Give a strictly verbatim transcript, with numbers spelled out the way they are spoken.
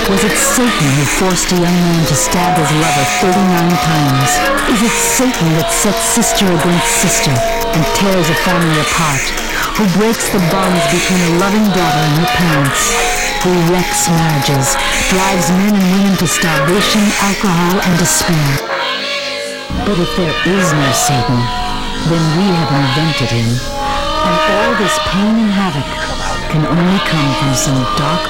Was it Satan who forced a young man to stab his lover thirty-nine times? Is it Satan that sets sister against sister and tears a family apart? Who breaks the bonds between a loving daughter and her parents? Who wrecks marriages, drives men and women to starvation, alcohol, and despair? But if there is no Satan, then we have invented him. And all this pain and havoc can only come from some dark